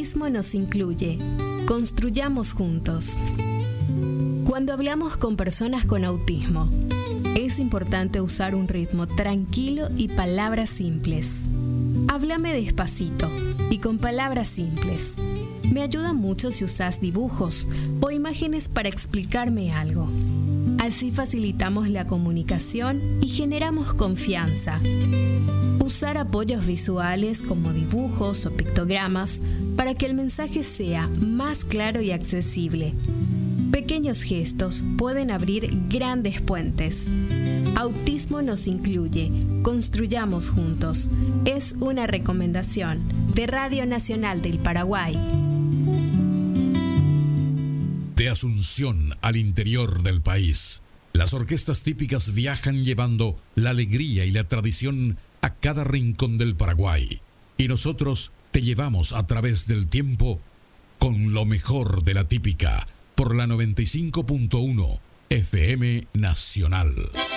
Autismo nos incluye. Construyamos juntos. Cuando hablamos con personas con autismo, es importante usar un ritmo tranquilo y palabras simples. Háblame despacito y con palabras simples. Me ayuda mucho si usas dibujos o imágenes para explicarme algo. Así facilitamos la comunicación y generamos confianza. Usar apoyos visuales como dibujos o pictogramas para que el mensaje sea más claro y accesible. Pequeños gestos pueden abrir grandes puentes. Autismo nos incluye. Construyamos juntos. Es una recomendación de Radio Nacional del Paraguay. De Asunción al interior del país, las orquestas típicas viajan llevando la alegría y la tradición a cada rincón del Paraguay. Y nosotros te llevamos a través del tiempo con lo mejor de la típica por la 95.1 FM Nacional.